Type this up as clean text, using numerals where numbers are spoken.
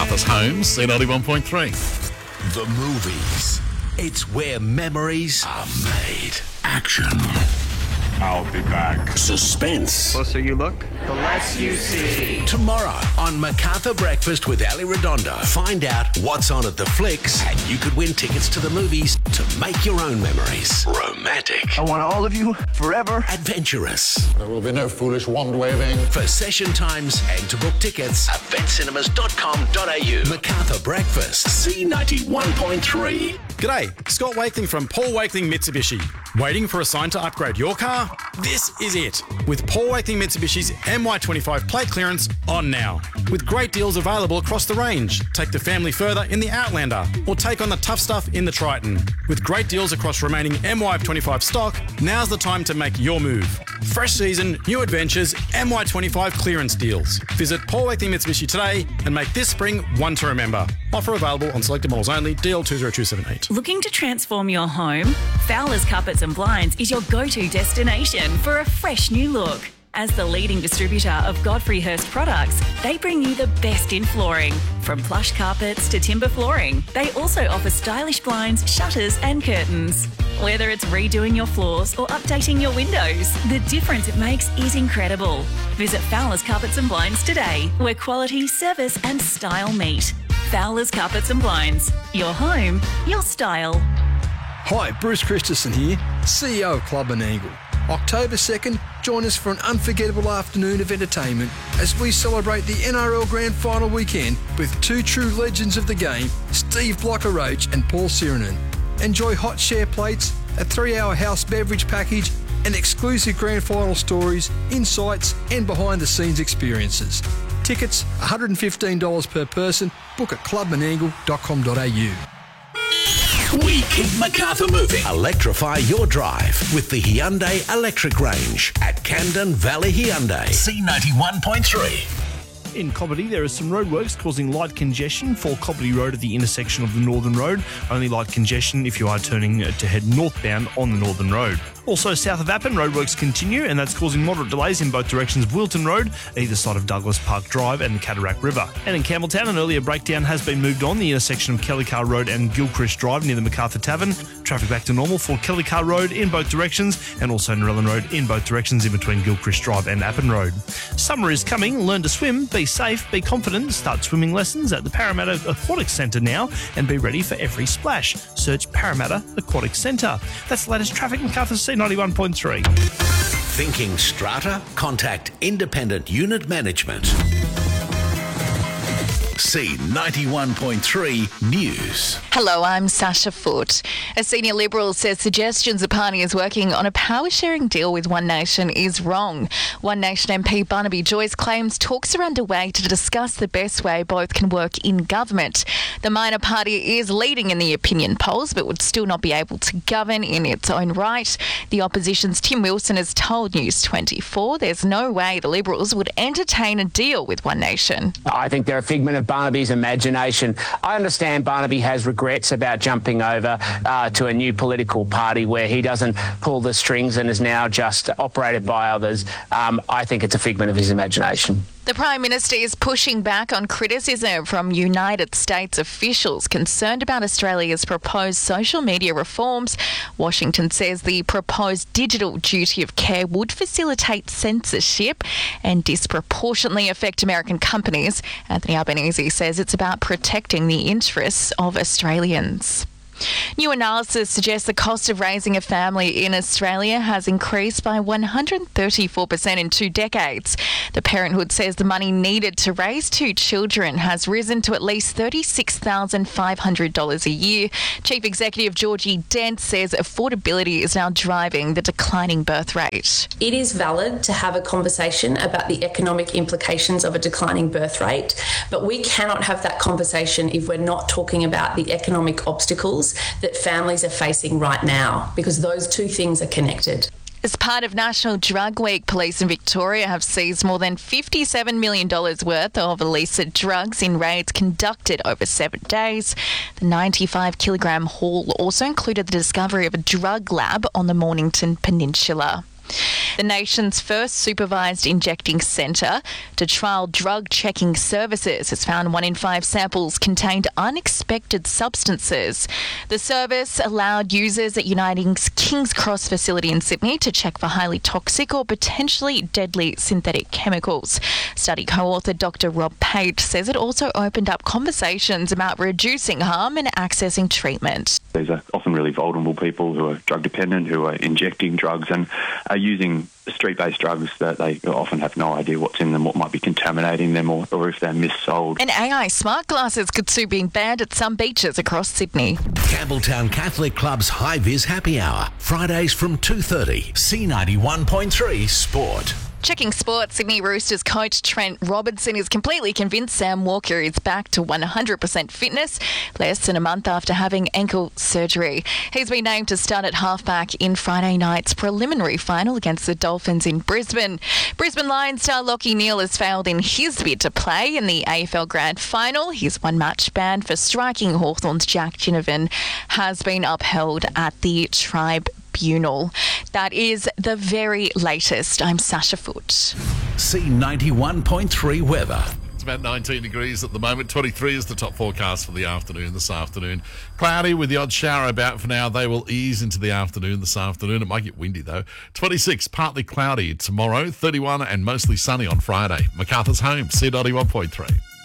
Macarthur's home, C91.3. The movies. It's where memories are made. Action. I'll be back. Suspense. Closer you look, The less you see. Tomorrow on MacArthur Breakfast with Ali Redondo. Find out what's on at the flicks, and you could win tickets to the movies to make your own memories. Romantic. I want all of you forever. Adventurous. There will be no foolish wand-waving. For session times and to book tickets, eventcinemas.com.au. MacArthur Breakfast, C91.3. G'day, Scott Wakeling from Paul Wakeling Mitsubishi. Waiting for a sign to upgrade your car? This is it. With Paul Wakeling Mitsubishi's MY25 plate clearance on now. With great deals available across the range. Take the family further in the Outlander or take on the tough stuff in the Triton. With great deals across remaining MY25 stock, now's the time to make your move. Fresh season, new adventures, MY25 clearance deals. Visit Paul Wakeling Mitsubishi today and make this spring one to remember. Offer available on selected models only, DL 20278. Looking to transform your home? Fowler's Carpets and Blinds is your go-to destination for a fresh new look. As the leading distributor of Godfrey Hirst products, they bring you the best in flooring. From plush carpets to timber flooring, they also offer stylish blinds, shutters and curtains. Whether it's redoing your floors or updating your windows, the difference it makes is incredible. Visit Fowler's Carpets and Blinds today, where quality, service and style meet. Fowler's Carpets and Blinds. Your home, your style. Hi, Bruce Christensen here, CEO of Club and Angle. October 2nd, join us for an unforgettable afternoon of entertainment as we celebrate the NRL Grand Final weekend with two true legends of the game, Steve Blocker-Roach and Paul Sirenen. Enjoy hot share plates, a 3-hour house beverage package, and exclusive Grand Final stories, insights, and behind-the-scenes experiences. Tickets, $115 per person. Book at clubandangle.com.au. We keep MacArthur moving. Electrify your drive with the Hyundai Electric Range at Camden Valley Hyundai. C91.3. In Cobbitty, there is some roadworks causing light congestion for Cobbitty Road at the intersection of the Northern Road. Only light congestion if you are turning to head northbound on the Northern Road. Also, south of Appin, roadworks continue, and that's causing moderate delays in both directions of Wilton Road, either side of Douglas Park Drive and the Cataract River. And in Campbelltown, an earlier breakdown has been moved on the intersection of Kellycar Road and Gilchrist Drive near the MacArthur Tavern. Traffic back to normal for Kellycar Road in both directions, and also Narellan Road in both directions in between Gilchrist Drive and Appin Road. Summer is coming. Learn to swim, be safe, be confident. Start swimming lessons at the Parramatta Aquatic Centre now and be ready for every splash. Search Parramatta Aquatic Centre. That's the latest traffic. MacArthur C91.3. Thinking strata? Contact Independent Unit Management. C91.3 News. Hello, I'm Sasha Foote. A senior Liberal says suggestions the party is working on a power-sharing deal with One Nation is wrong. One Nation MP Barnaby Joyce claims talks are underway to discuss the best way both can work in government. The minor party is leading in the opinion polls but would still not be able to govern in its own right. The opposition's Tim Wilson has told News 24 there's no way the Liberals would entertain a deal with One Nation. I think they're a figment of Barnaby's imagination. I understand Barnaby has regrets about jumping over to a new political party where he doesn't pull the strings and is now just operated by others. I think it's a figment of his imagination. The Prime Minister is pushing back on criticism from United States officials concerned about Australia's proposed social media reforms. Washington says the proposed digital duty of care would facilitate censorship and disproportionately affect American companies. Anthony Albanese says it's about protecting the interests of Australians. New analysis suggests the cost of raising a family in Australia has increased by 134% in 2 decades. The Parenthood says the money needed to raise 2 children has risen to at least $36,500 a year. Chief Executive Georgie Dent says affordability is now driving the declining birth rate. It is valid to have a conversation about the economic implications of a declining birth rate, but we cannot have that conversation if we're not talking about the economic obstacles that families are facing right now, because those two things are connected. As part of National Drug Week, police in Victoria have seized more than $57 million worth of illicit drugs in raids conducted over 7 days. The 95-kilogram haul also included the discovery of a drug lab on the Mornington Peninsula. The nation's first supervised injecting centre to trial drug checking services has found 1 in 5 samples contained unexpected substances. The service allowed users at Uniting's King's Cross facility in Sydney to check for highly toxic or potentially deadly synthetic chemicals. Study co-author Dr. Rob Pate says it also opened up conversations about reducing harm and accessing treatment. These are often really vulnerable people who are drug dependent, who are injecting drugs and are using street-based drugs that they often have no idea what's in them, what might be contaminating them, or if they're missold. And AI smart glasses could soon be banned at some beaches across Sydney. Campbelltown Catholic Club's High Vis Happy Hour, Fridays from 2:30. C91.3 Sport. Checking sports, Sydney Roosters coach Trent Robinson is completely convinced Sam Walker is back to 100% fitness less than a month after having ankle surgery. He's been named to start at halfback in Friday night's preliminary final against the Dolphins in Brisbane. Brisbane Lions star Lachie Neale has failed in his bid to play in the AFL Grand Final. His one-match ban for striking Hawthorn's Jack Ginnivan has been upheld at the Tribunal. That is the very latest. I'm Sasha Foote. C91.3 weather. It's about 19 degrees at the moment. 23 is the top forecast for the afternoon this afternoon. Cloudy with the odd shower about for now. They will ease into the afternoon this afternoon. It might get windy though. 26, partly cloudy tomorrow. 31 and mostly sunny on Friday. MacArthur's home, C91.3.